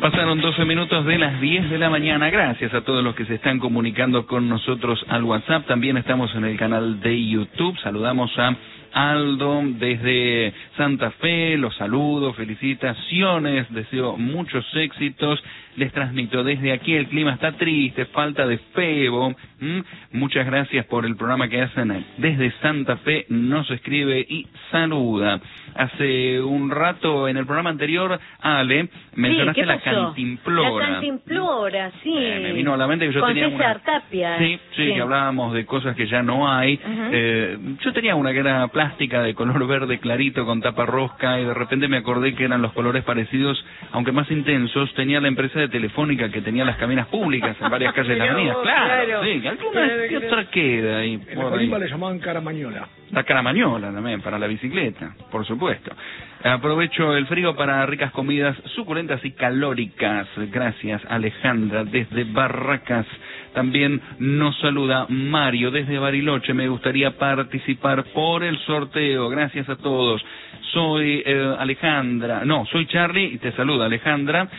Pasaron 12 minutos de las 10 de la mañana. Gracias a todos los que se están comunicando con nosotros al WhatsApp. También estamos en el canal de YouTube. Saludamos a Aldo desde Santa Fe. Los saludo, felicitaciones, deseo muchos éxitos. Les transmito desde aquí, el clima está triste, falta de febo. Muchas gracias por el programa que hacen desde Santa Fe. Nos escribe y saluda. Hace un rato en el programa anterior, Ale, mencionaste la Cantimplora. La Cantimplora, sí. Me vino a la mente que yo con tenía César una... Tapia. Sí, que hablábamos de cosas que ya no hay. Yo tenía una que era plástica de color verde clarito con tapa rosca y de repente me acordé que eran los colores parecidos, aunque más intensos. Tenía la empresa de Telefónica que tenía las cabinas públicas en varias calles de la avenida. Claro, sí, ¿qué otra queda ahí? En la Colimba le llamaban caramañola. La caramañola también, para la bicicleta, por supuesto. Aprovecho el frío para ricas comidas suculentas y calóricas. Gracias, Alejandra, desde Barracas. También nos saluda Mario desde Bariloche. Me gustaría participar por el sorteo. Gracias a todos. Soy soy Charlie y te saluda Alejandra.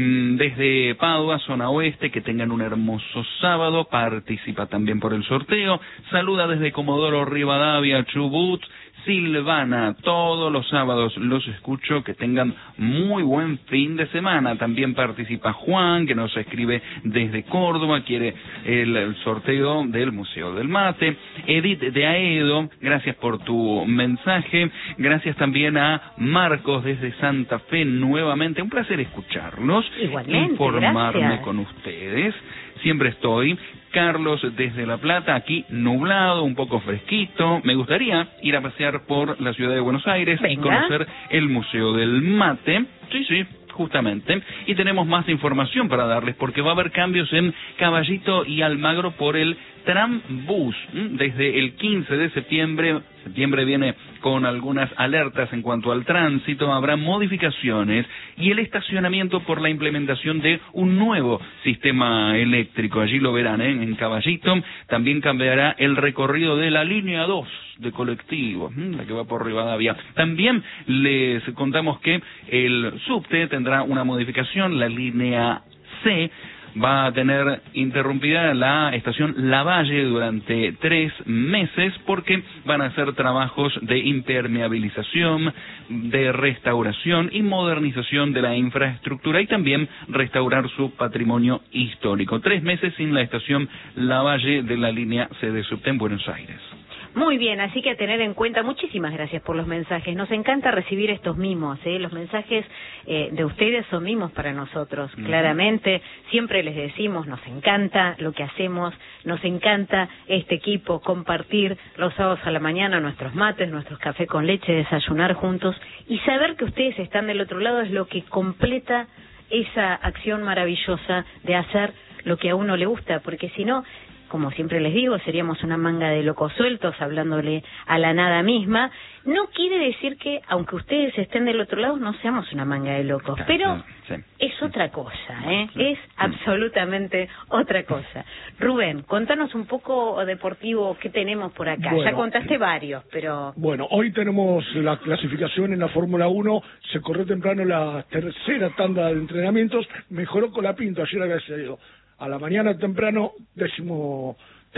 Desde Padua, zona oeste, que tengan un hermoso sábado. Participa también por el sorteo. Saluda desde Comodoro Rivadavia, Chubut, Silvana. Todos los sábados los escucho. Que tengan muy buen fin de semana. También participa Juan, que nos escribe desde Córdoba, quiere el sorteo del Museo del Mate. Edith de Aedo, gracias por tu mensaje. Gracias también a Marcos desde Santa Fe nuevamente. Un placer escucharlos. Igualmente, informarme gracias. con ustedes. Siempre estoy. Carlos desde La Plata, aquí nublado, un poco fresquito. Me gustaría ir a pasear por la ciudad de Buenos Aires y conocer el Museo del Mate. Sí, justamente. Y tenemos más información para darles, porque va a haber cambios en Caballito y Almagro por el Trambús. Desde el 15 de septiembre viene con algunas alertas en cuanto al tránsito, habrá modificaciones y el estacionamiento por la implementación de un nuevo sistema eléctrico. Allí lo verán, en Caballito. También cambiará el recorrido de la línea 2 de colectivos, la que va por Rivadavia. También les contamos que el subte tendrá una modificación, la línea C va a tener interrumpida la estación Lavalle durante 3 meses porque van a hacer trabajos de impermeabilización, de restauración y modernización de la infraestructura y también restaurar su patrimonio histórico. 3 meses sin la estación Lavalle de la línea C de subte en Buenos Aires. Muy bien, así que a tener en cuenta. Muchísimas gracias por los mensajes. Nos encanta recibir estos mimos, Los mensajes de ustedes son mimos para nosotros, claramente. Siempre les decimos, nos encanta lo que hacemos, nos encanta este equipo, compartir los sábados a la mañana nuestros mates, nuestros café con leche, desayunar juntos y saber que ustedes están del otro lado es lo que completa esa acción maravillosa de hacer lo que a uno le gusta, porque si no, como siempre les digo, seríamos una manga de locos sueltos hablándole a la nada misma. No quiere decir que, aunque ustedes estén del otro lado, no seamos una manga de locos, pero es otra cosa, es absolutamente otra cosa. Rubén, contanos un poco deportivo, ¿qué tenemos por acá? Bueno, ya contaste varios, pero... Bueno, hoy tenemos la clasificación en la Fórmula 1, se corrió temprano la tercera tanda de entrenamientos, mejoró Colapinto, ayer había sido a la mañana temprano, 13º,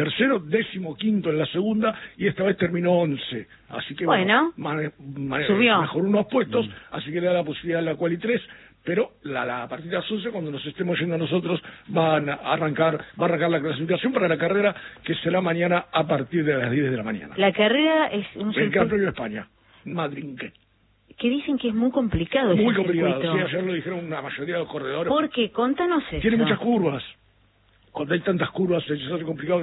15º en la segunda, y esta vez terminó 11. Así que bueno, subió. Mejoró unos puestos, así que le da la posibilidad de la quali 3, pero a partir de las 11, cuando nos estemos yendo a nosotros, va a arrancar la clasificación para la carrera, que será mañana a partir de las 10 de la mañana. La carrera es un el Gran Premio de España, Madrid. Que dicen que es muy complicado. Muy complicado, sí, ayer lo dijeron una mayoría de los corredores. ¿Por qué? Contanos eso. Tiene muchas curvas. Cuando hay tantas curvas se hace complicado.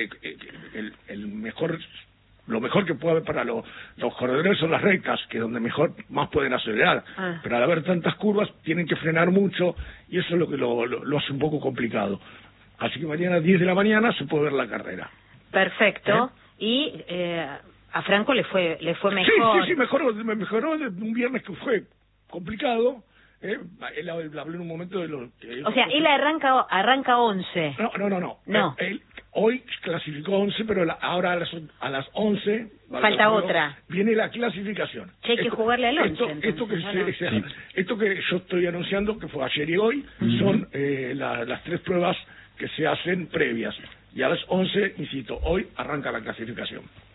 Lo mejor que puede haber para los corredores son las rectas, que es donde más pueden acelerar. Pero al haber tantas curvas tienen que frenar mucho y eso es lo que lo hace un poco complicado. Así que mañana a 10 de la mañana se puede ver la carrera. Perfecto. Y a Franco le fue mejor. Sí, mejoró de un viernes que fue complicado. Él habló en un momento de lo que... O sea, él arranca 11. No. Hoy clasificó 11, pero ahora a las 11... Falta otra. Viene la clasificación. Hay que jugarle al 11. Esto que yo estoy anunciando, que fue ayer y hoy, son las 3 pruebas que se hacen previas. Y a las 11, insisto, hoy arranca la clasificación.